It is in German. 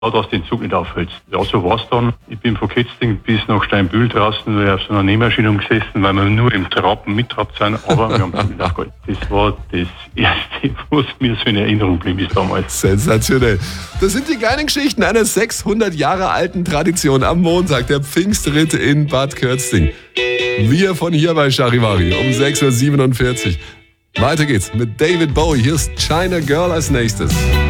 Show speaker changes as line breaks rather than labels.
dass du den Zug nicht aufhältst. Ja, so war's dann. Ich bin von Ketzting bis nach Steinbühl draußen auf so einer Nähmaschine gesessen, weil wir nur im Trappen mittrabt sind, aber wir haben es nicht aufgehalten. Das war das Erste, was mir so in Erinnerung blieb ist damals.
Sensationell. Das sind die kleinen Geschichten einer 600 Jahre alten Tradition am Montag, der Pfingstritt in Bad Körzting. Wir von hier bei Charivari um 6.47 Uhr. Weiter geht's mit David Bowie. Hier ist China Girl als nächstes.